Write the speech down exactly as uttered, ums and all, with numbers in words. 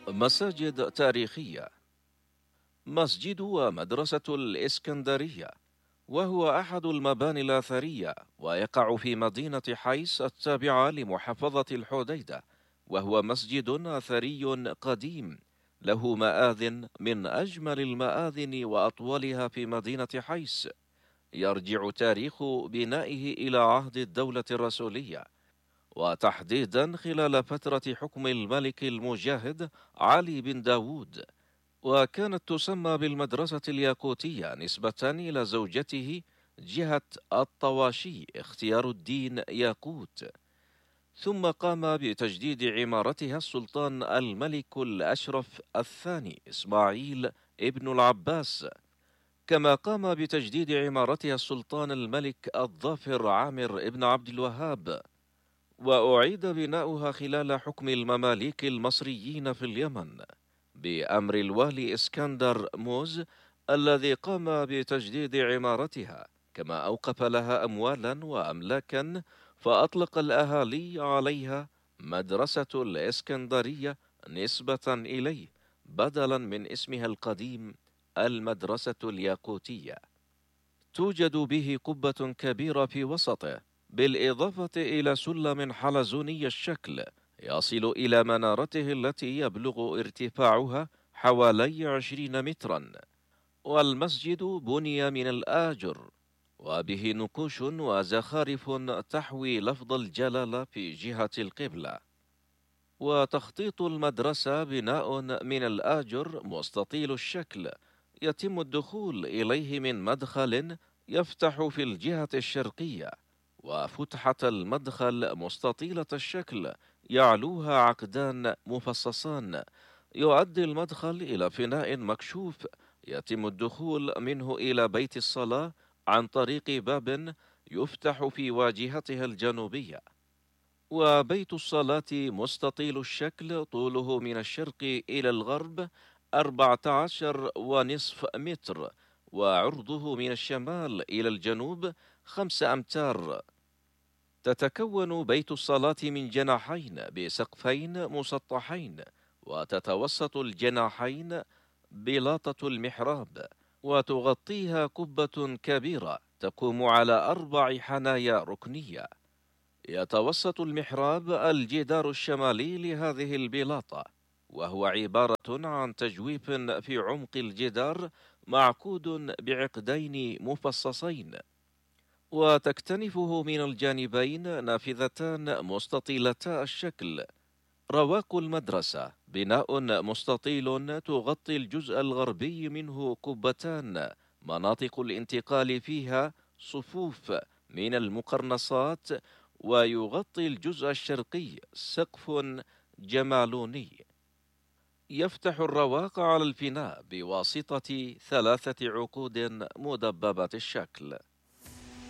مساجد تاريخية. مسجد ومدرسة الإسكندرية، وهو أحد المباني الأثرية، ويقع في مدينة حيس التابعة لمحافظة الحديدة، وهو مسجد أثري قديم له مآذن من أجمل المآذن وأطولها في مدينة حيس. يرجع تاريخ بنائه إلى عهد الدولة الرسولية، وتحديدا خلال فترة حكم الملك المجاهد علي بن داود، وكانت تسمى بالمدرسة الياقوتية نسبة إلى زوجته جهة الطواشي اختيار الدين ياقوت. ثم قام بتجديد عمارتها السلطان الملك الأشرف الثاني إسماعيل ابن العباس، كما قام بتجديد عمارتها السلطان الملك الظافر عامر ابن عبد الوهاب، وأعيد بناؤها خلال حكم المماليك المصريين في اليمن بأمر الوالي إسكندر موز، الذي قام بتجديد عمارتها، كما أوقف لها أموالا وأملاكا، فأطلق الأهالي عليها مدرسة الإسكندرية نسبة إليه، بدلا من اسمها القديم المدرسة الياقوتية. توجد به قبة كبيرة في وسطه، بالإضافة إلى سلم حلزوني الشكل يصل إلى منارته التي يبلغ ارتفاعها حوالي عشرين مترا. والمسجد بني من الآجر، وبه نقوش وزخارف تحوي لفظ الجلالة في جهة القبلة. وتخطيط المدرسة بناء من الآجر مستطيل الشكل، يتم الدخول إليه من مدخل يفتح في الجهة الشرقية، وفتحة المدخل مستطيلة الشكل يعلوها عقدان مفصصان. يؤدي المدخل إلى فناء مكشوف يتم الدخول منه إلى بيت الصلاة عن طريق باب يفتح في واجهتها الجنوبية. وبيت الصلاة مستطيل الشكل، طوله من الشرق إلى الغرب أربعة عشر ونصف متر، وعرضه من الشمال إلى الجنوب خمسة أمتار. تتكون بيت الصلاة من جناحين بسقفين مسطحين، وتتوسط الجناحين بلاطة المحراب، وتغطيها قبة كبيرة تقوم على أربع حنايا ركنية. يتوسط المحراب الجدار الشمالي لهذه البلاطة، وهو عبارة عن تجويف في عمق الجدار معقود بعقدين مفصصين، وتكتنفه من الجانبين نافذتان مستطيلتا الشكل. رواق المدرسة بناء مستطيل تغطي الجزء الغربي منه قبتان، مناطق الانتقال فيها صفوف من المقرنصات، ويغطي الجزء الشرقي سقف جمالوني. يفتح الرواق على الفناء بواسطة ثلاثة عقود مدببة الشكل.